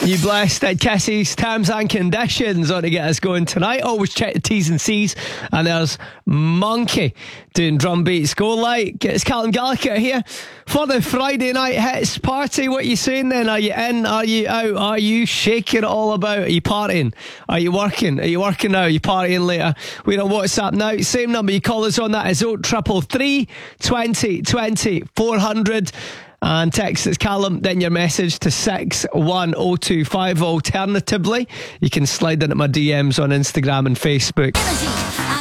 You blessed at Kisses, terms and conditions on to get us going tonight. Always check the T's and C's. And there's Monkey doing drum beats. Go Light. It's Callum Gallagher here for the Friday night hits party. What are you saying then? Are you in? Are you out? Are you shaking it all about? Are you partying? Are you working? Are you working now? Are you partying later? We're on WhatsApp now. Same number you call us on, that is 0333 20 20 400. And text it's Callum, then your message to 61025. Alternatively, you can slide into my DMs on Instagram and Facebook.